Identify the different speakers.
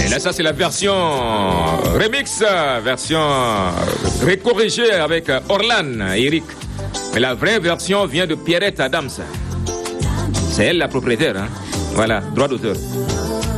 Speaker 1: là, ça, c'est la version remix, version recorrigée avec Orlan et Eric. Mais la vraie version vient de Pierrette Adams. C'est elle la propriétaire, hein. Voilà, droit d'auteur.